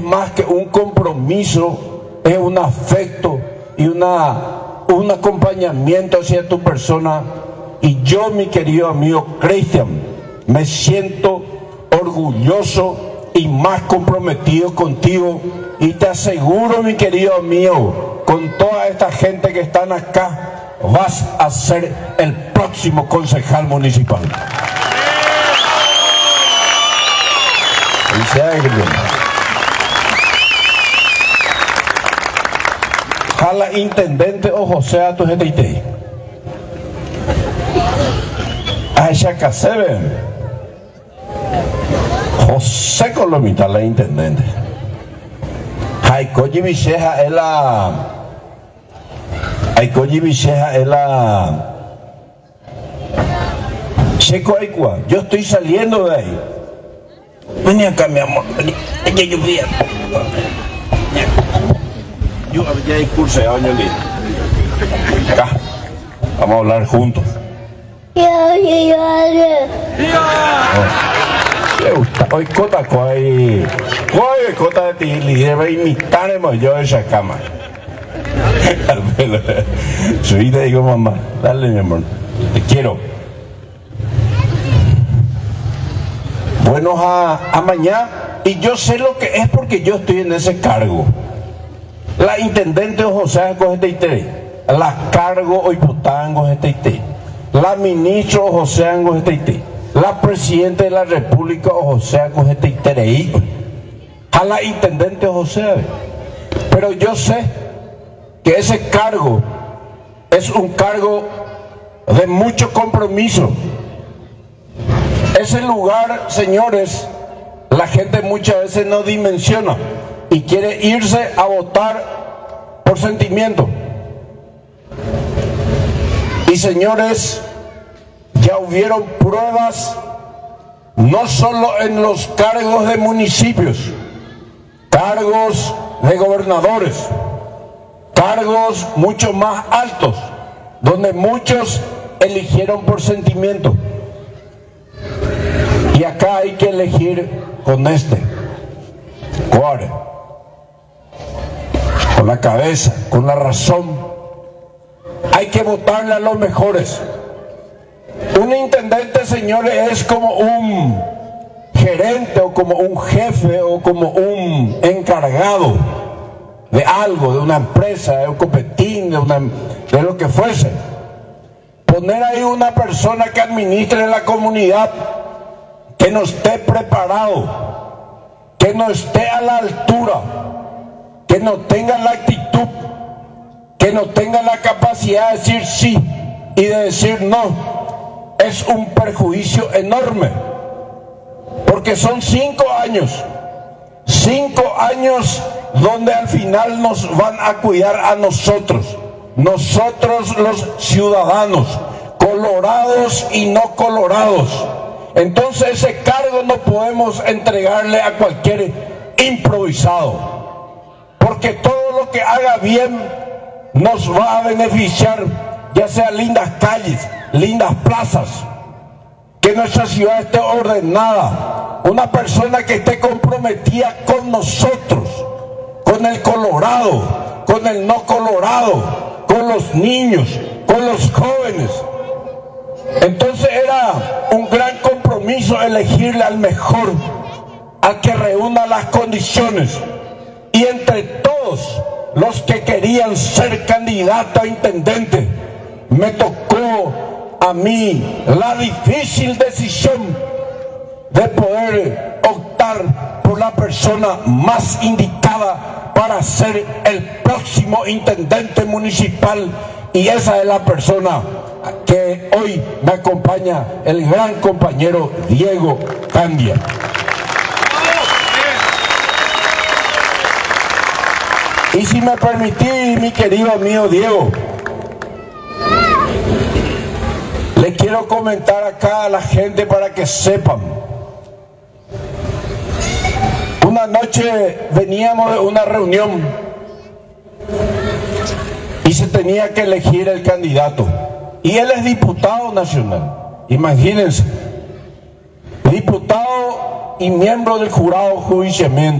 es más que un compromiso, es un afecto y un acompañamiento hacia tu persona. Y yo, mi querido amigo Cristian, me siento orgulloso y más comprometido contigo, y te aseguro, mi querido amigo, con toda esta gente que están acá, vas a ser el próximo concejal municipal. Felicidades, Jala intendente o José a tu GTT. Aisha Casebe. José Colomita, la intendente. Haikoji Viceja es la. Haikoji Viceja es la. Checo Aikua, yo estoy saliendo de ahí. Vení acá, mi amor. Vení. Yo fui. Yo ya hay curso de año libre. Acá. Vamos a hablar juntos. Hoy cota coi. Hoy cota de ti libre imitaremos yo esa cama. Su hija digo, mamá, dale mi amor. Te quiero. Buenos a mañana. Y yo sé lo que es porque yo estoy en ese cargo. La intendente José Cogeteitere, la cargo hoy putango Cogeteitere, la ministra José Cogeteitere, la presidenta de la República José Cogeteitere, a la intendente José. Pero yo sé que ese cargo es un cargo de mucho compromiso. Ese lugar, señores, la gente muchas veces no dimensiona y quiere irse a votar por sentimiento. Y señores, ya hubieron pruebas no solo en los cargos de municipios, cargos de gobernadores, cargos mucho más altos, donde muchos eligieron por sentimiento. Y acá hay que elegir con con la cabeza, con la razón. Hay que votarle a los mejores. Un intendente, señores, es como un gerente o como un jefe o como un encargado de algo, de una empresa, de un copetín, de lo que fuese. Poner ahí una persona que administre la comunidad, que no esté preparado, que no esté a la altura, que no tenga la actitud, que no tenga la capacidad de decir sí y de decir no, es un perjuicio enorme. Porque son 5 años, 5 años donde al final nos van a cuidar a nosotros los ciudadanos, colorados y no colorados. Entonces ese cargo no podemos entregarle a cualquier improvisado, porque todo lo que haga bien nos va a beneficiar, ya sea lindas calles, lindas plazas, que nuestra ciudad esté ordenada, una persona que esté comprometida con nosotros, con el colorado, con el no colorado, con los niños, con los jóvenes. Entonces era un gran compromiso elegirle al mejor, al que reúna las condiciones. Y entre todos los que querían ser candidato a intendente, me tocó a mí la difícil decisión de poder optar por la persona más indicada para ser el próximo intendente municipal. Y esa es la persona que hoy me acompaña, el gran compañero Diego Candia. Y si me permitís, mi querido amigo Diego, le quiero comentar acá a la gente para que sepan. Una noche veníamos de una reunión y se tenía que elegir el candidato. Y él es diputado nacional, imagínense, diputado y miembro del jurado juiciamiento.